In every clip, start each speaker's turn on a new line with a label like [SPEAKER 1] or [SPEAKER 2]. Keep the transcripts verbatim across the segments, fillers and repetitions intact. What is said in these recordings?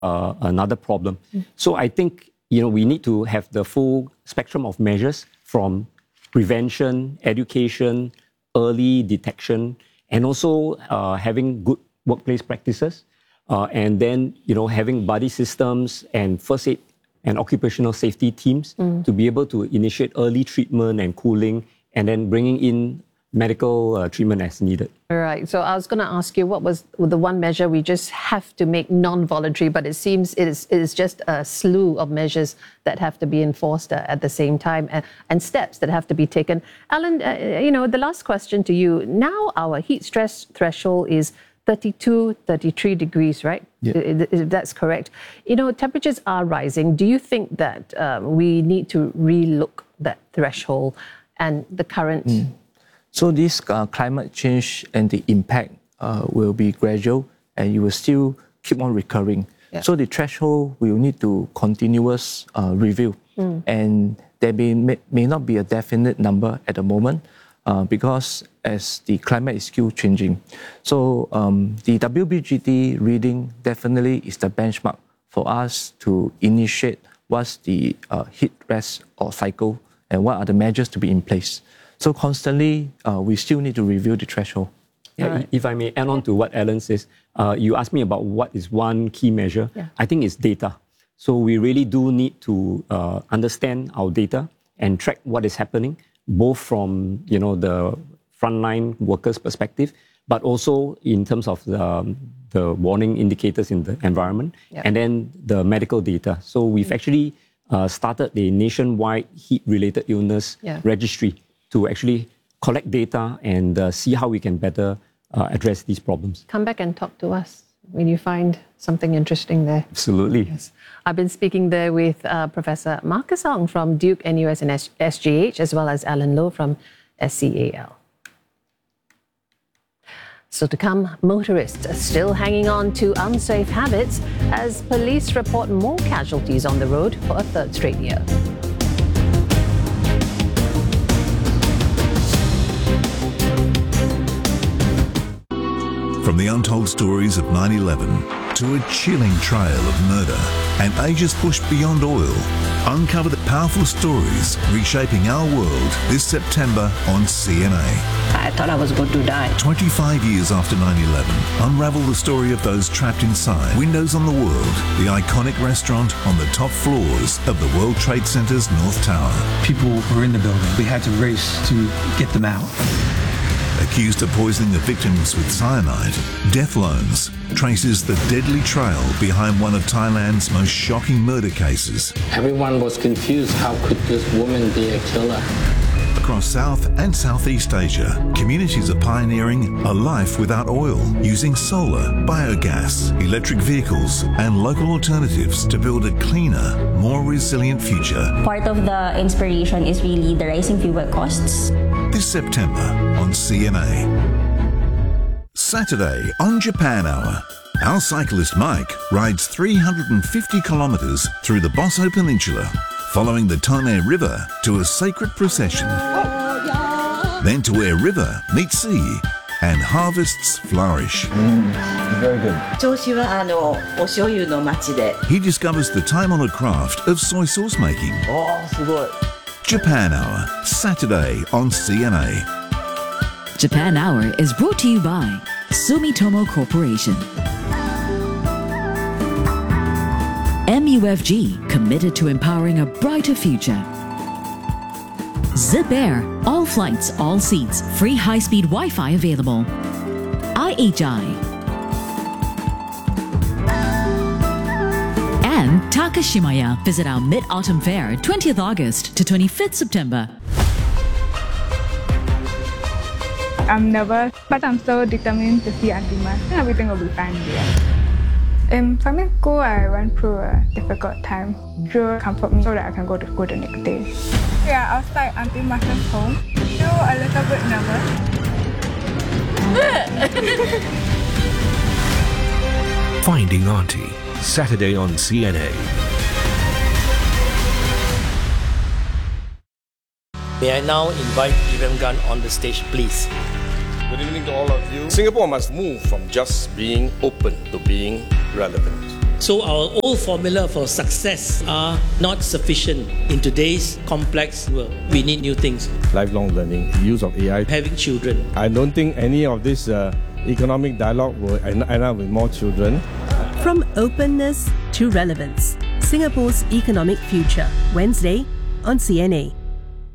[SPEAKER 1] uh, another problem. Mm. So I think, you know, we need to have the full spectrum of measures from prevention, education, early detection, and also uh, having good workplace practices, uh, and then, you know, having buddy systems and first aid and occupational safety teams mm. to be able to initiate early treatment and cooling, and then bringing in medical uh, treatment as needed.
[SPEAKER 2] All right. So I was going to ask you, what was the one measure we just have to make non-voluntary, but it seems it is, it is just a slew of measures that have to be enforced uh, at the same time, and, and steps that have to be taken. Alan, uh, you know, the last question to you. Now our heat stress threshold is thirty-two, thirty-three degrees, right?
[SPEAKER 3] Yeah.
[SPEAKER 2] If that's correct. You know, temperatures are rising. Do you think that um, we need to relook that threshold and the current... Mm.
[SPEAKER 3] So this uh, climate change and the impact uh, will be gradual, and you will still keep on recurring. Yeah. So the threshold will need to continuous uh, review, mm. and there may, may, may not be a definite number at the moment uh, because as the climate is still changing. So um, the W B G T reading definitely is the benchmark for us to initiate what's the uh, heat stress or cycle and what are the measures to be in place. So constantly, uh, we still need to review the threshold.
[SPEAKER 1] Yeah, right. If I may add on to what Alan says, uh, you asked me about what is one key measure. Yeah. I think it's data. So we really do need to uh, understand our data and track what is happening, both from, you know, the frontline workers' perspective, but also in terms of the, um, the warning indicators in the environment, yeah. and then the medical data. So we've mm. actually uh, started the nationwide heat-related illness yeah. registry to actually collect data and uh, see how we can better uh, address these problems.
[SPEAKER 2] Come back and talk to us when you find something interesting there.
[SPEAKER 1] Absolutely.
[SPEAKER 2] Yes. I've been speaking there with uh, Professor Marcus Ong from Duke, N U S and S G H, as well as Alan Lowe from S C A L. So to come, motorists are still hanging on to unsafe habits as police report more casualties on the road for a third straight year.
[SPEAKER 4] From the untold stories of nine eleven to a chilling trail of murder and ages pushed beyond oil, uncover the powerful stories reshaping our world this September on C N A.
[SPEAKER 5] I thought I was going to die.
[SPEAKER 4] twenty-five years after nine eleven, unravel the story of those trapped inside Windows on the World, the iconic restaurant on the top floors of the World Trade Center's North Tower.
[SPEAKER 6] People were in the building. We had to race to get them out.
[SPEAKER 4] Accused of poisoning the victims with cyanide, Death Loans traces the deadly trail behind one of Thailand's most shocking murder cases.
[SPEAKER 7] Everyone was confused. How could this woman be a killer?
[SPEAKER 4] Across South and Southeast Asia, communities are pioneering a life without oil, using solar, biogas, electric vehicles and local alternatives to build a cleaner, more resilient future.
[SPEAKER 8] Part of the inspiration is really the rising fuel costs.
[SPEAKER 4] This September on C N A. Saturday on Japan Hour, our cyclist Mike rides three hundred fifty kilometres through the Bosso Peninsula, following the Tone River to a sacred procession. Then to where river meets sea and harvests flourish.
[SPEAKER 3] Mm, very good.
[SPEAKER 4] He discovers the time-honoured craft of soy sauce making.
[SPEAKER 3] Oh, so good.
[SPEAKER 4] Japan Hour, Saturday on C N A.
[SPEAKER 9] Japan Hour is brought to you by Sumitomo Corporation. M U F G, committed to empowering a brighter future. Zip Air, all flights, all seats, free high-speed Wi-Fi available. I H I. And Takashimaya. Visit our Mid-Autumn Fair, twentieth August to twenty-fifth September.
[SPEAKER 10] I'm nervous, but I'm so determined to see Auntie Mas. Everything will be fine there. In primary school, I went through a difficult time. She will comfort me so that I can go to school the next day. We are outside Auntie Mas's home. Still a little bit nervous.
[SPEAKER 11] Finding Auntie, Saturday on C N A.
[SPEAKER 12] May I now invite Iram Gun on the stage, please.
[SPEAKER 13] Good evening to all of you. Singapore must move from just being open to being relevant.
[SPEAKER 12] So our old formula for success are not sufficient in today's complex world. We need new things.
[SPEAKER 13] Lifelong learning, use of A I.
[SPEAKER 12] Having children.
[SPEAKER 13] I don't think any of this uh, economic dialogue will end up with more children.
[SPEAKER 14] From openness to relevance, Singapore's economic future. Wednesday on C N A.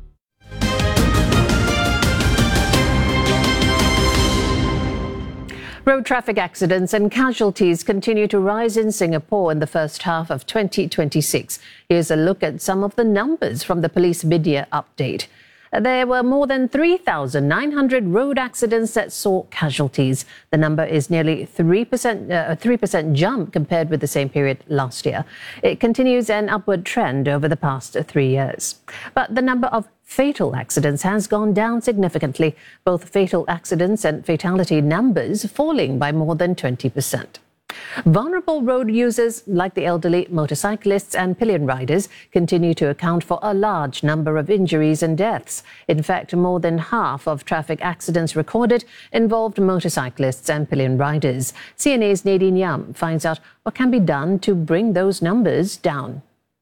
[SPEAKER 2] Road traffic accidents and casualties continue to rise in Singapore in the first half of twenty twenty-six. Here's a look at some of the numbers from the police media update. There were more than three thousand nine hundred road accidents that saw casualties. The number is nearly three percent, uh, a three percent jump compared with the same period last year. It continues an upward trend over the past three years. But the number of fatal accidents has gone down significantly, both fatal accidents and fatality numbers falling by more than twenty percent. Vulnerable road users like the elderly, motorcyclists and pillion riders continue to account for a large number of injuries and deaths. In fact, more than half of traffic accidents recorded involved motorcyclists and pillion riders. C N A's Nadine Yam finds out what can be done to bring those numbers down.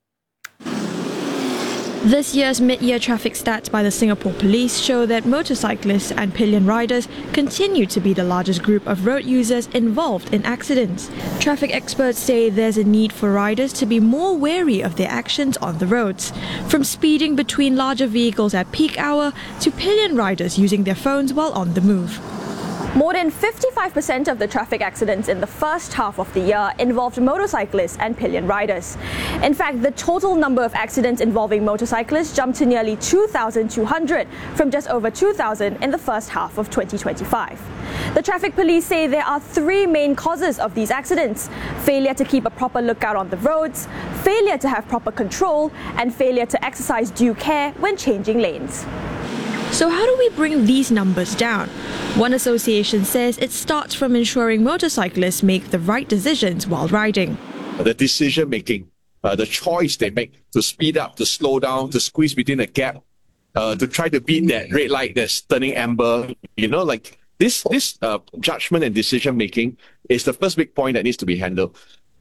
[SPEAKER 15] This year's mid-year traffic stats by the Singapore Police show that motorcyclists and pillion riders continue to be the largest group of road users involved in accidents. Traffic experts say there's a need for riders to be more wary of their actions on the roads, from speeding between larger vehicles at peak hour to pillion riders using their phones while on the move.
[SPEAKER 16] More than fifty-five percent of the traffic accidents in the first half of the year involved motorcyclists and pillion riders. In fact, the total number of accidents involving motorcyclists jumped to nearly two thousand two hundred from just over two thousand in the first half of twenty twenty-five. The traffic police say there are three main causes of these accidents: failure to keep a proper lookout on the roads, failure to have proper control, and failure to exercise due care when changing lanes.
[SPEAKER 15] So how do we bring these numbers down? One association says it starts from ensuring motorcyclists make the right decisions while riding.
[SPEAKER 17] The decision making, uh, the choice they make to speed up, to slow down, to squeeze between a gap, uh, to try to beat that red light that's turning amber, you know, like this, this uh, judgment and decision making is the first big point that needs to be handled.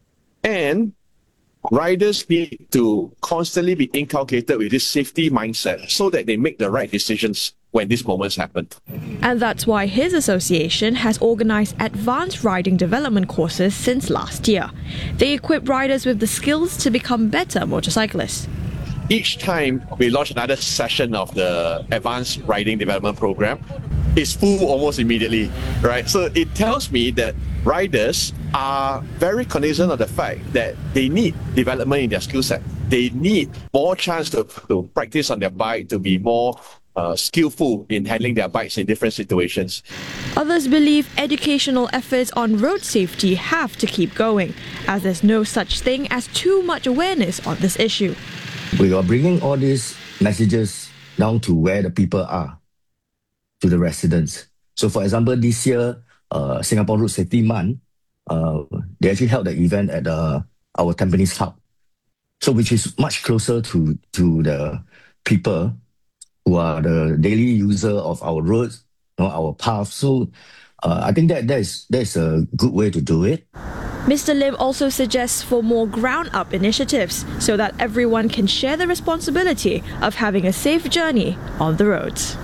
[SPEAKER 17] And riders need to constantly be inculcated with this safety mindset so that they make the right decisions when these moments happen.
[SPEAKER 15] And that's why his association has organised advanced riding development courses since last year. They equip riders with the skills to become better motorcyclists.
[SPEAKER 17] Each time we launch another session of the advanced riding development program, it's full almost immediately, right? So it tells me that riders are very cognizant of the fact that they need development in their skill set. They need more chance to, to practice on their bike, to be more uh, skillful in handling their bikes in different situations.
[SPEAKER 15] Others believe educational efforts on road safety have to keep going, as there's no such thing as too much awareness on this issue.
[SPEAKER 18] We are bringing all these messages down to where the people are, to the residents. So for example, this year, uh, Singapore Road Safety Month, uh, they actually held the event at uh, our Tampines Hub. So which is much closer to, to the people who are the daily user of our roads, you know, our paths. So uh, I think that that is, that is a good way to do it.
[SPEAKER 15] Mister Lim also suggests for more ground-up initiatives so that everyone can share the responsibility of having a safe journey on the roads.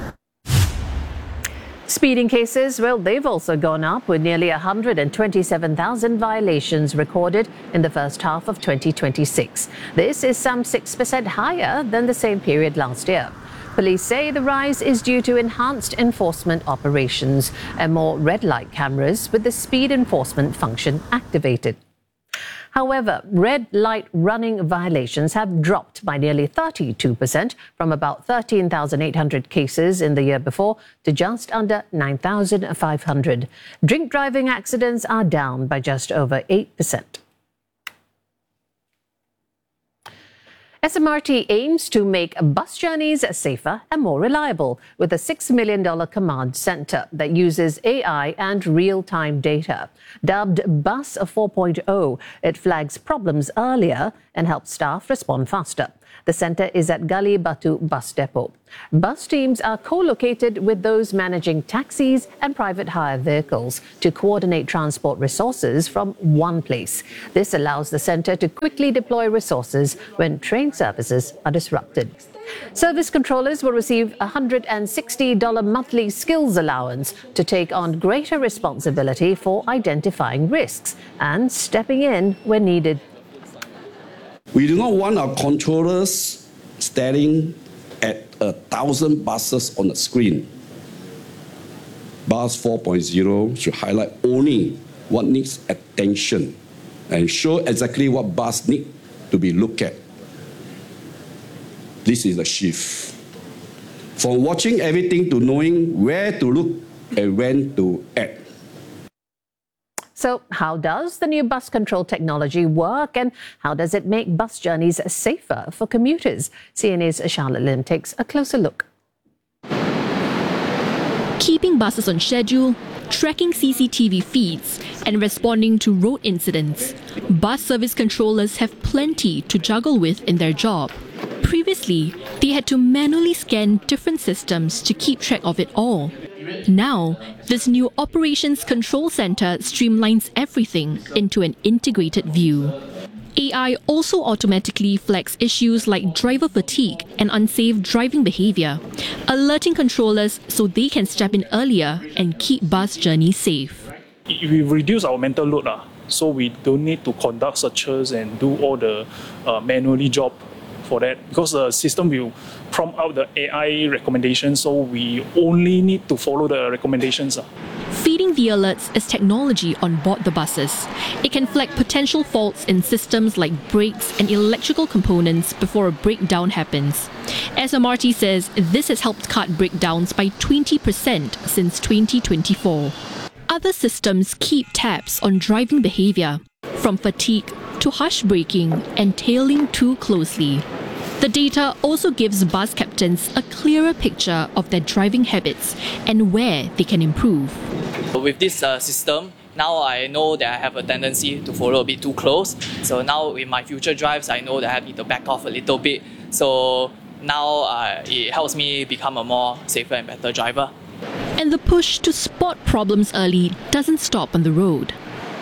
[SPEAKER 2] Speeding cases, well, they've also gone up with nearly one hundred twenty-seven thousand violations recorded in the first half of twenty twenty-six. This is some six percent higher than the same period last year. Police say the rise is due to enhanced enforcement operations and more red light cameras with the speed enforcement function activated. However, red light running violations have dropped by nearly thirty-two percent from about thirteen thousand eight hundred cases in the year before to just under nine thousand five hundred. Drink driving accidents are down by just over eight percent. S M R T aims to make bus journeys safer and more reliable with a six million dollars command centre that uses A I and real-time data. Dubbed Bus four point oh, it flags problems earlier and helps staff respond faster. The centre is at Gali Batu Bus Depot. Bus teams are co-located with those managing taxis and private hire vehicles to coordinate transport resources from one place. This allows the centre to quickly deploy resources when train services are disrupted. Service controllers will receive a one hundred sixty dollars monthly skills allowance to take on greater responsibility for identifying risks and stepping in when needed.
[SPEAKER 19] We do not want our controllers staring at a thousand buses on the screen. Bus four point oh should highlight only what needs attention and show exactly what bus need to be looked at. This is a shift. From watching everything to knowing where to look and when to act.
[SPEAKER 2] So how does the new bus control technology work and how does it make bus journeys safer for commuters? C N A's Charlotte Lim takes a closer look.
[SPEAKER 20] Keeping buses on schedule, tracking C C T V feeds and responding to road incidents. Bus service controllers have plenty to juggle with in their job. Previously, they had to manually scan different systems to keep track of it all. Now, this new Operations Control Centre streamlines everything into an integrated view. A I also automatically flags issues like driver fatigue and unsafe driving behaviour, alerting controllers so they can step in earlier and keep bus journeys safe.
[SPEAKER 21] We reduce our mental load, uh, so we don't need to conduct searches and do all the uh, manually job for that, because the system will prompt out the A I recommendations, so we only need to follow the recommendations. Uh.
[SPEAKER 20] Feeding the alerts is technology on board the buses. It can flag potential faults in systems like brakes and electrical components before a breakdown happens. S M R T says this has helped cut breakdowns by twenty percent since twenty twenty-four. Other systems keep tabs on driving behaviour, from fatigue to harsh braking and tailing too closely. The data also gives bus captains a clearer picture of their driving habits and where they can improve.
[SPEAKER 22] With this uh, system, now I know that I have a tendency to follow a bit too close. So now in my future drives, I know that I need to back off a little bit. So now uh, it helps me become a more safer and better driver.
[SPEAKER 20] And the push to spot problems early doesn't stop on the road.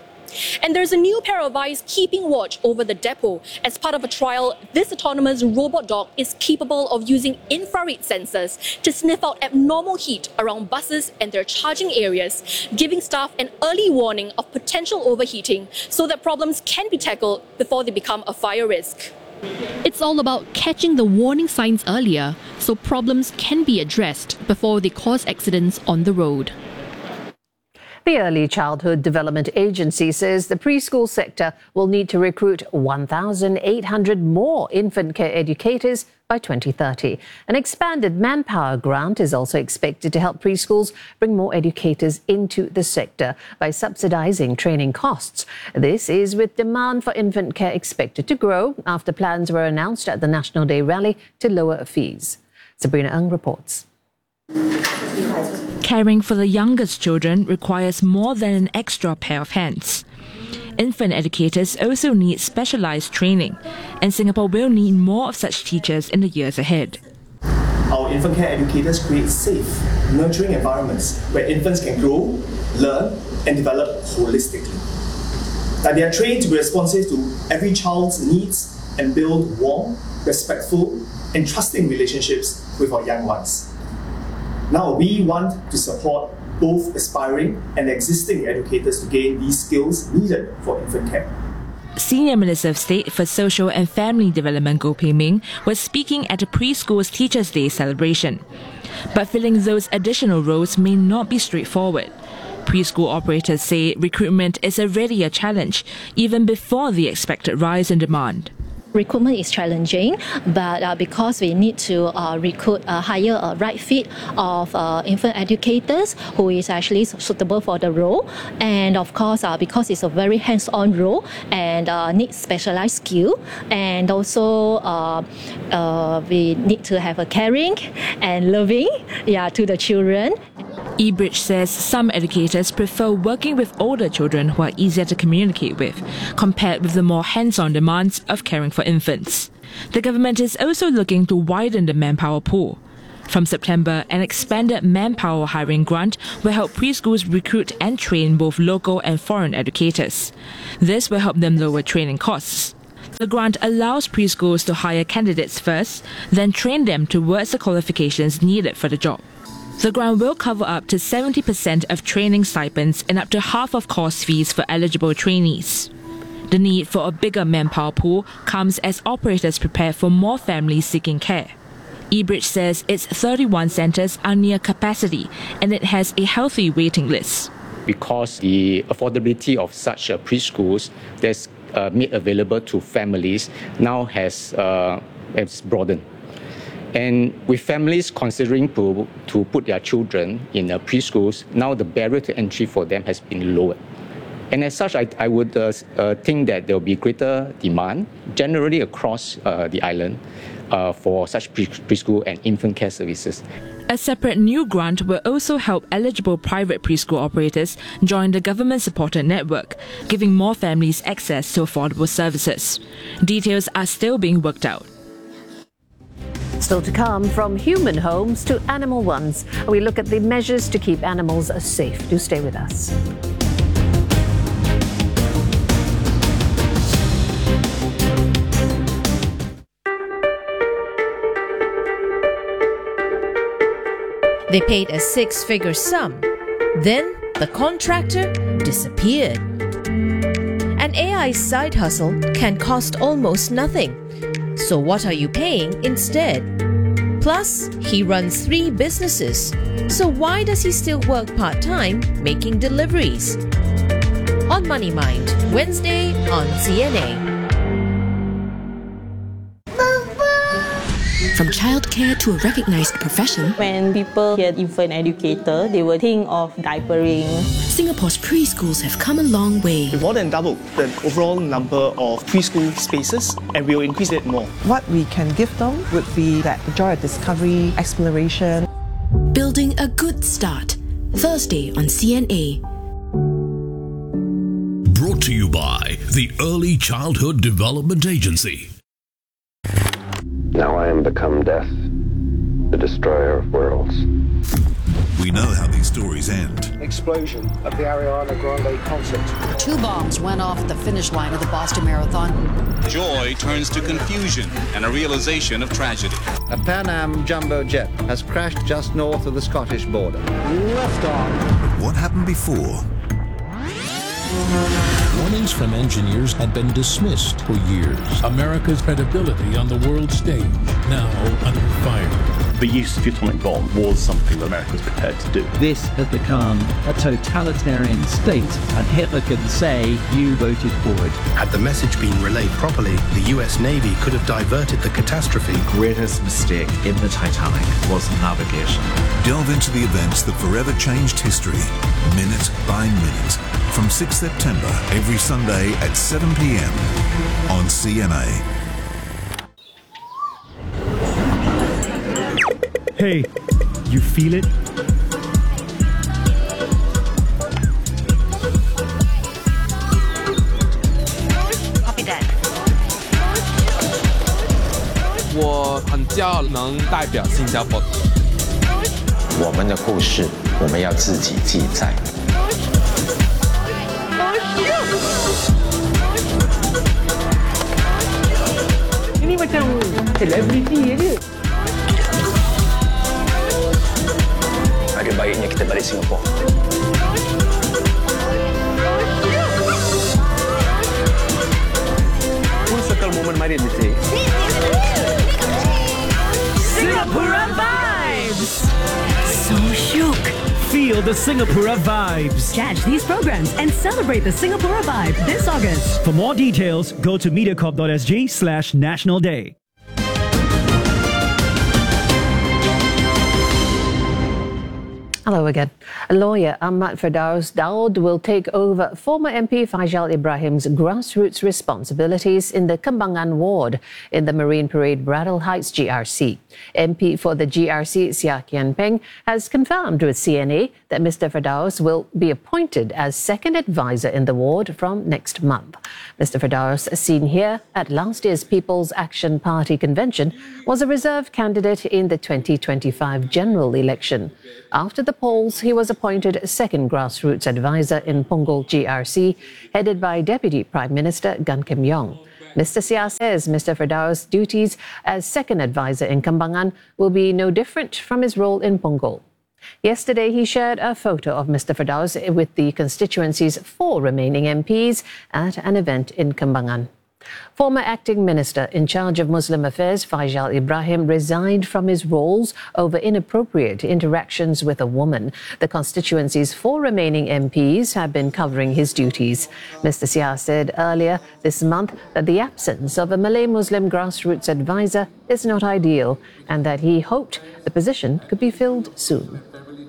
[SPEAKER 23] And there's a new pair of eyes keeping watch over the depot. As part of a trial, this autonomous robot dog is capable of using infrared sensors to sniff out abnormal heat around buses and their charging areas, giving staff an early warning of potential overheating so that problems can be tackled before they become a fire risk.
[SPEAKER 20] It's all about catching the warning signs earlier so problems can be addressed before they cause accidents on the road.
[SPEAKER 2] The Early Childhood Development Agency says the preschool sector will need to recruit one thousand eight hundred more infant care educators by twenty thirty. An expanded manpower grant is also expected to help preschools bring more educators into the sector by subsidizing training costs. This is with demand for infant care expected to grow after plans were announced at the National Day rally to lower fees. Sabrina Ng reports.
[SPEAKER 24] Caring for the youngest children requires more than an extra pair of hands. Infant educators also need specialized training, and Singapore will need more of such teachers in the years ahead.
[SPEAKER 25] Our infant care educators create safe, nurturing environments where infants can grow, learn, and develop holistically. That they are trained to be responsive to every child's needs and build warm, respectful, and trusting relationships with our young ones. Now we want to support both aspiring and existing educators to gain these skills needed for infant care.
[SPEAKER 24] Senior Minister of State for Social and Family Development Goh Pei Ming was speaking at the Preschool's Teachers' Day celebration. But filling those additional roles may not be straightforward. Preschool operators say recruitment is already a challenge, even before the expected rise in demand.
[SPEAKER 23] recruitment is challenging, but uh, because we need to uh, recruit a higher uh, right fit of uh, infant educators who is actually suitable for the role, and of course uh, because it's a very hands-on role and uh, needs specialized skill, and also uh, uh, we need to have a caring and loving yeah, to the children.
[SPEAKER 24] eBridge says some educators prefer working with older children who are easier to communicate with, compared with the more hands-on demands of caring for infants. The government is also looking to widen the manpower pool. From September, an expanded manpower hiring grant will help preschools recruit and train both local and foreign educators. This will help them lower training costs. The grant allows preschools to hire candidates first, then train them towards the qualifications needed for the job. The grant will cover up to seventy percent of training stipends and up to half of course fees for eligible trainees. The need for a bigger manpower pool comes as operators prepare for more families seeking care. eBridge says its thirty-one centres are near capacity and it has a healthy waiting list.
[SPEAKER 1] Because the affordability of such uh, preschools that's uh, made available to families now has, uh, has broadened. And with families considering to, to put their children in uh, preschools, now the barrier to entry for them has been lowered. And as such, I, I would uh, uh, think that there will be greater demand generally across uh, the island uh, for such pre- preschool and infant care services.
[SPEAKER 24] A separate new grant will also help eligible private preschool operators join the government-supported network, giving more families access to affordable services. Details are still being worked out.
[SPEAKER 2] Still to come, from human homes to animal ones, we look at the measures to keep animals safe. Do stay with us.
[SPEAKER 5] They paid a six-figure sum. Then the contractor disappeared. An A I side hustle can cost almost nothing. So what are you paying instead? Plus, he runs three businesses. So why does he still work part-time making deliveries? On Money Mind, Wednesday on C N A.
[SPEAKER 6] From childcare to a recognized profession,
[SPEAKER 7] when people hear infant educator, they will think of diapering.
[SPEAKER 6] Singapore's preschools have come a long way.
[SPEAKER 8] We've more than doubled the overall number of preschool spaces, and we will increase it more.
[SPEAKER 26] What we can give them would be that joy of discovery, exploration.
[SPEAKER 6] Building a good start. Thursday on C N A.
[SPEAKER 11] Brought to you by the Early Childhood Development Agency.
[SPEAKER 27] Now I am become death, the destroyer of worlds.
[SPEAKER 4] We know how these stories end.
[SPEAKER 28] Explosion at the Ariana Grande concert.
[SPEAKER 29] Two bombs went off at the finish line of the Boston Marathon.
[SPEAKER 30] Joy turns to confusion and a realization of tragedy.
[SPEAKER 31] A Pan Am jumbo jet has crashed just north of the Scottish border.
[SPEAKER 28] Left on.
[SPEAKER 4] But what happened before?
[SPEAKER 11] Warnings from engineers had been dismissed for years. America's credibility on the world stage now under fire.
[SPEAKER 32] The use of the atomic bomb was something that America was prepared to do.
[SPEAKER 33] This has become a totalitarian state, and Hitler could say, you voted for it.
[SPEAKER 34] Had the message been relayed properly, the U S Navy could have diverted the catastrophe.
[SPEAKER 35] The greatest mistake in the Titanic was navigation.
[SPEAKER 4] Delve into the events that forever changed history, minute by minute. From sixth September, every Sunday at seven p.m. on C N A.
[SPEAKER 36] Hey, you feel it?
[SPEAKER 37] Copy that. 我很骄傲能代表新加坡。
[SPEAKER 38] 我们的故事，我们要自己记载。
[SPEAKER 26] Ini macam selebriti je.
[SPEAKER 38] Ada baiknya kita balik Singapura.
[SPEAKER 26] Full circle moment mari ni.
[SPEAKER 5] Singapura vibes.
[SPEAKER 26] So shook. Feel
[SPEAKER 36] feel the Singapore vibes.
[SPEAKER 1] Catch these programs and celebrate the Singapore vibe this August.
[SPEAKER 36] For more details, go to mediacorp.sg slash National Day.
[SPEAKER 2] Hello again. Lawyer Ahmad Firdaus Daud will take over former M P Faisal Ibrahim's grassroots responsibilities in the Kembangan ward in the Marine Parade Brattle Heights G R C. M P for the G R C, Seah Kian Peng, has confirmed with C N A that Mister Firdaus will be appointed as second advisor in the ward from next month. Mister Firdaus, seen here at last year's People's Action Party convention, was a reserve candidate in the twenty twenty-five general election. After the polls, he was appointed second grassroots advisor in Punggol G R C, headed by Deputy Prime Minister Gan Kim Yong. Mister Seah says Mister Firdaus' duties as second advisor in Kembangan will be no different from his role in Punggol. Yesterday, he shared a photo of Mister Firdaus with the constituency's four remaining M Ps at an event in Kembangan. Former acting minister in charge of Muslim affairs Faisal Ibrahim resigned from his roles over inappropriate interactions with a woman. The constituency's four remaining M Ps have been covering his duties. Mister Seah said earlier this month that the absence of a Malay Muslim grassroots advisor is not ideal and that he hoped the position could be filled soon.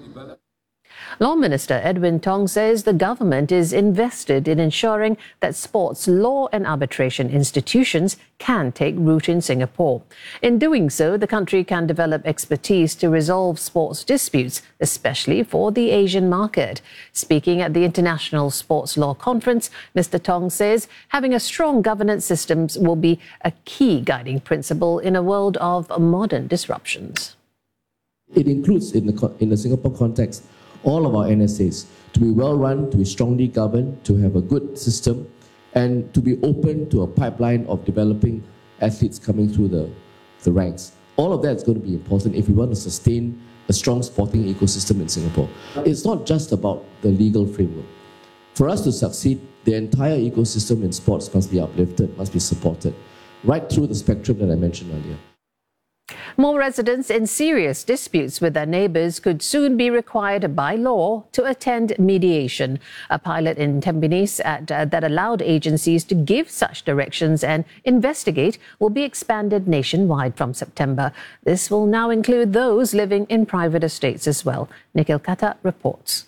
[SPEAKER 2] Law Minister Edwin Tong says the government is invested in ensuring that sports law and arbitration institutions can take root in Singapore. In doing so, the country can develop expertise to resolve sports disputes, especially for the Asian market. Speaking at the International Sports Law Conference, Mister Tong says having a strong governance system will be a key guiding principle in a world of modern disruptions.
[SPEAKER 3] It includes, in the, in the Singapore context, all of our N S As to be well run, to be strongly governed, to have a good system, and to be open to a pipeline of developing athletes coming through the, the ranks. All of that is going to be important if we want to sustain a strong sporting ecosystem in Singapore. It's not just about the legal framework. For us to succeed, the entire ecosystem in sports must be uplifted, must be supported, right through the spectrum that I mentioned earlier.
[SPEAKER 2] More residents in serious disputes with their neighbours could soon be required by law to attend mediation. A pilot in Tampines at, uh, that allowed agencies to give such directions and investigate will be expanded nationwide from September. This will now include those living in private estates as well. Nikhil Kata reports.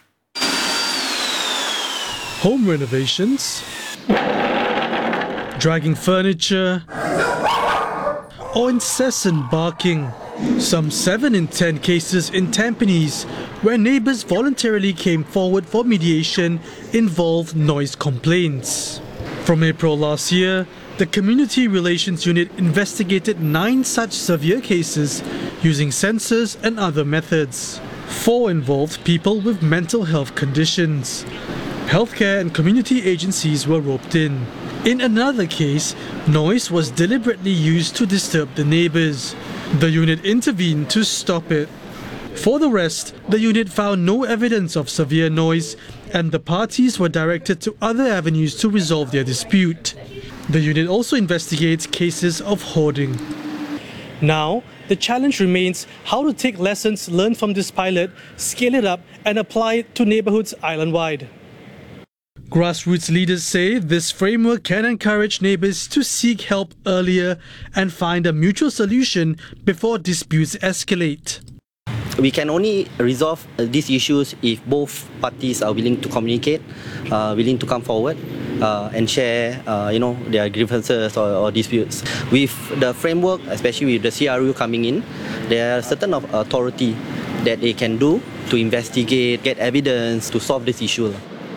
[SPEAKER 9] Home renovations, dragging furniture, or incessant barking. Some seven in ten cases in Tampines, where neighbours voluntarily came forward for mediation, involved noise complaints. From April last year, the Community Relations Unit investigated nine such severe cases using sensors and other methods. Four involved people with mental health conditions. Healthcare and community agencies were roped in. In another case, noise was deliberately used to disturb the neighbours. The unit intervened to stop it. For the rest, the unit found no evidence of severe noise, and the parties were directed to other avenues to resolve their dispute. The unit also investigates cases of hoarding. Now, the challenge remains how to take lessons learned from this pilot, scale it up, and apply it to neighbourhoods island-wide. Grassroots leaders say this framework can encourage neighbours to seek help earlier and find a mutual solution before disputes escalate.
[SPEAKER 10] We can only resolve these issues if both parties are willing to communicate, uh, willing to come forward uh, and share uh, you know, their grievances or, or disputes. With the framework, especially with the C R U coming in, there are certain of authority that they can do to investigate, get evidence to solve this issue.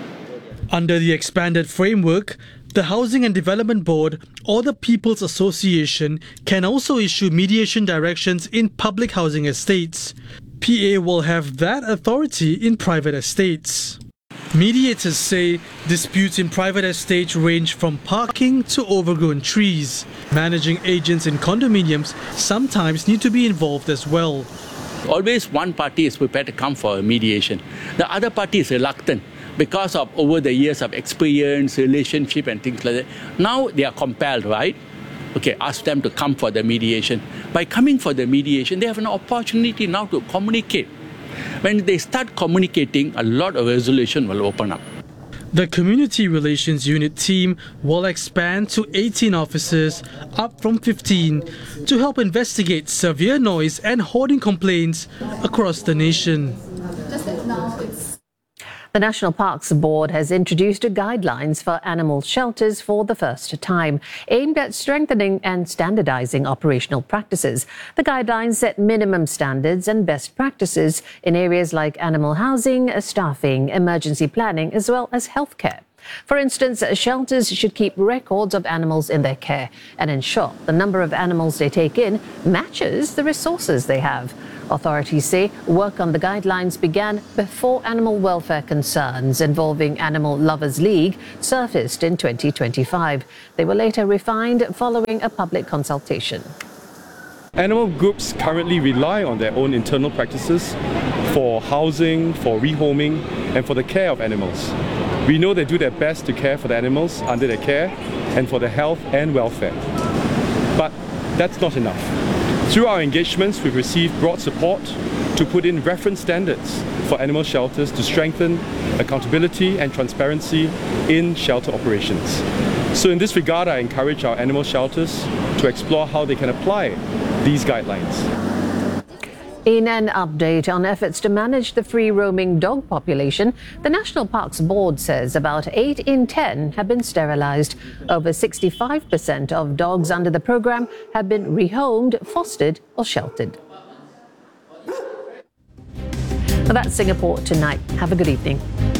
[SPEAKER 9] Under the expanded framework, the Housing and Development Board or the People's Association can also issue mediation directions in public housing estates. P A will have that authority in private estates. Mediators say disputes in private estates range from parking to overgrown trees. Managing agents in condominiums sometimes need to be involved as well.
[SPEAKER 12] Always one party is prepared to come for a mediation. The other party is reluctant because of over the years of experience, relationship and things like that. Now they are compelled, right? Okay, ask them to come for the mediation. By coming for the mediation, they have an opportunity now to communicate When they start communicating, a lot of resolution will open up.
[SPEAKER 9] The Community Relations Unit team will expand to eighteen officers, up from fifteen, to help investigate severe noise and hoarding complaints across the nation.
[SPEAKER 2] The National Parks Board has introduced guidelines for animal shelters for the first time, aimed at strengthening and standardizing operational practices. The guidelines set minimum standards and best practices in areas like animal housing, staffing, emergency planning, as well as healthcare. For instance, shelters should keep records of animals in their care and ensure the number of animals they take in matches the resources they have. Authorities say work on the guidelines began before animal welfare concerns involving Animal Lovers League surfaced in twenty twenty-five. They were later refined following a public consultation.
[SPEAKER 6] Animal groups currently rely on their own internal practices for housing, for rehoming, and for the care of animals. We know they do their best to care for the animals under their care and for their health and welfare. But that's not enough. Through our engagements, we've received broad support to put in reference standards for animal shelters to strengthen accountability and transparency in shelter operations. So in this regard, I encourage our animal shelters to explore how they can apply these guidelines.
[SPEAKER 2] In an update on efforts to manage the free-roaming dog population, the National Parks Board says about eight in ten have been sterilized. Over sixty-five percent of dogs under the program have been rehomed, fostered or sheltered. Well, that's Singapore Tonight. Have a good evening.